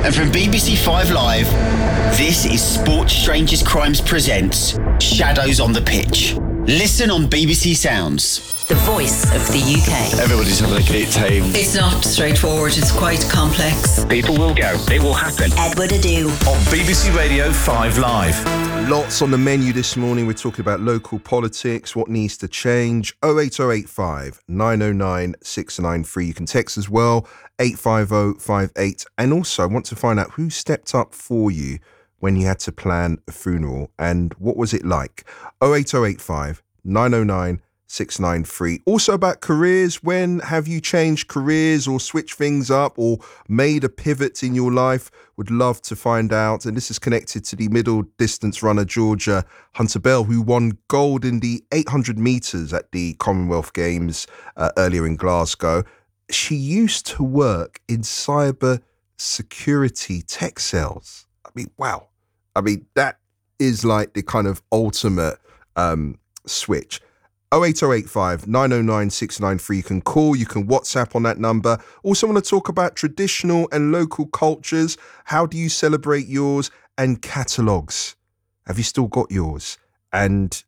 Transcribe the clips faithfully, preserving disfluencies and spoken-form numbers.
And from B B C Five Live, this is Sports Strangers Crimes presents Shadows on the Pitch. Listen on B B C Sounds. The voice of the U K. Everybody's having a great time. It's not straightforward, it's quite complex. People will go, it will happen. Edward Adu. On B B C Radio Five Live. Lots on the menu this morning. We're talking about local politics, what needs to change. oh eight oh eight five, nine oh nine, six nine three. You can text as well, eight five oh five eight. And also, I want to find out who stepped up for you when you had to plan a funeral and what was it like? oh eight oh eight five, nine oh nine, six nine three. Also about careers. When have you changed careers or switched things up or made a pivot in your life? Would love to find out. And this is connected to the middle distance runner Georgia Hunter-Bell, who won gold in the eight hundred metres at the Commonwealth Games uh, earlier in Glasgow. She used to work in cyber security tech sales. I mean, wow. I mean, that is like the kind of ultimate um, switch. oh eight oh eight five, nine oh nine, six nine three. You can call, you can WhatsApp on that number. Also want to talk about traditional and local cultures. How do you celebrate yours? And catalogues. Have you still got yours? And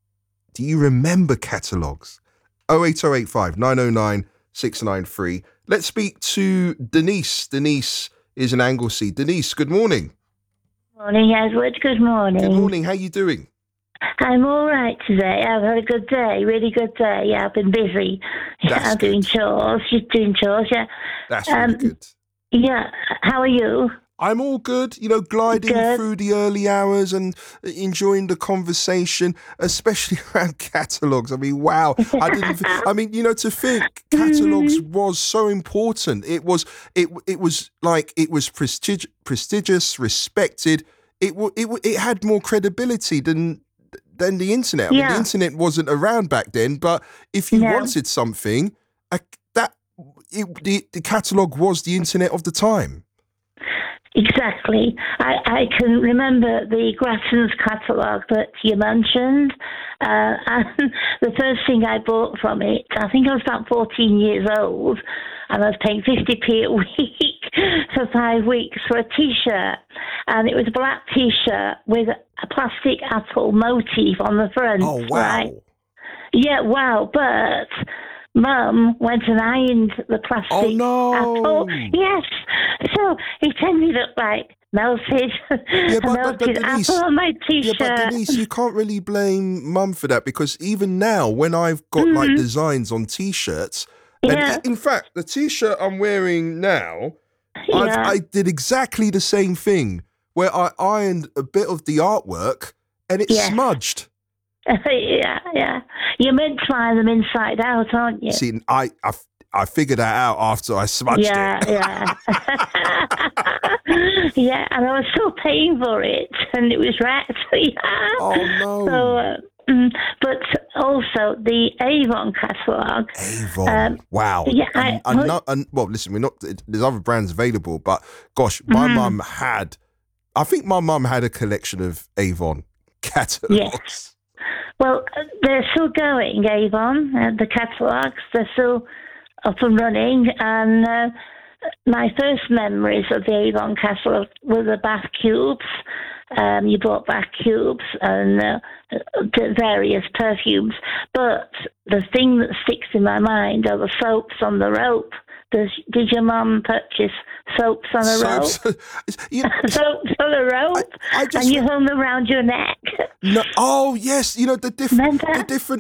do you remember catalogues? oh eight oh eight five, nine oh nine, six nine three. Let's speak to Denise. Denise is in Anglesey. Denise, good morning. Morning, Edward. Good morning. Good morning. How are you doing? I'm all right today. I've had a good day, really good day. Yeah, I've been busy. That's I'm good. doing chores, just doing chores, yeah. That's really Um, good. Yeah, how are you? I'm all good, you know, gliding Good. through the early hours and enjoying the conversation, especially around catalogues. I mean, wow. I didn't, I mean, you know, to think catalogues was so important. It was, it, it was like, it was prestig- prestigious, respected. It, w- it, w- it had more credibility than, than the internet. I mean, Yeah. the internet wasn't around back then, but if you No. wanted something, a, that, it, the, the catalogue was the internet of the time. Exactly. I, I can remember the Grassens catalogue that you mentioned. Uh, and the first thing I bought from it, I think I was about fourteen years old, and I was paying fifty p a week for five weeks for a T-shirt. And it was a black T-shirt with a plastic apple motif on the front. Oh, wow. Right? Yeah, wow. But Mum went and ironed the plastic Oh, no. apple. Yes. So it ended up like melted, Yeah, but- but- but melted Denise- apple on my Yeah, T-shirt. but Denise, you can't really blame Mum for that because even now, when I've got like designs on T-shirts, and Mm-hmm. Yeah. i- in fact, the T-shirt I'm wearing now, I've, Yeah. I did exactly the same thing where I ironed a bit of the artwork and it Yeah. smudged. yeah, yeah. You're meant to iron them inside out, aren't you? See, I, I, I figured that out after I smudged Yeah, it. yeah. Yeah, and I was still paying for it, and it was wrecked. Yeah. Oh, no. So, uh, mm, but also the Avon catalogue. Avon. Um, Wow. yeah, And- I- and not- and- well, listen, we're not. There's other brands available, but gosh, my Mm-hmm. mum had. I think my mum had a collection of Avon catalogs. Yes. Well, uh, they're still going, Avon, uh, the catalogues. They're still up and running. And uh, my first memories of the Avon catalogue were the bath cubes. Um, you bought bath cubes and uh, the various perfumes. But the thing that sticks in my mind are the soaps on the rope. Does, did your mum purchase soaps on a rope? So, you know, Soaps on a rope? I- I just and you re- hung them around your neck? no, oh yes, you know the different, Remember? the different